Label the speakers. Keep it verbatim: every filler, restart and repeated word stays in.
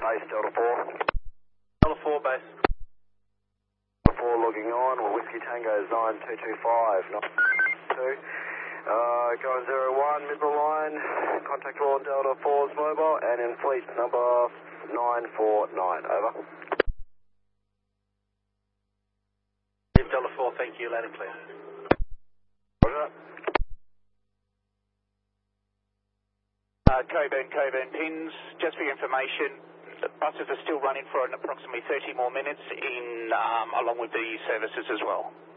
Speaker 1: base, Delta four.
Speaker 2: Delta four base.
Speaker 1: Delta four logging on, Whiskey Tango nine two two five, nine two. Uh, going zero one, middle line, contact all on Delta four's mobile and in fleet number nine four nine, over.
Speaker 2: Delta four, thank you, landing clear.
Speaker 1: Roger.
Speaker 3: Uh, Coburn, Coburn pins, just for your information, the buses are still running for an approximately thirty more minutes in, um, along with the services as well.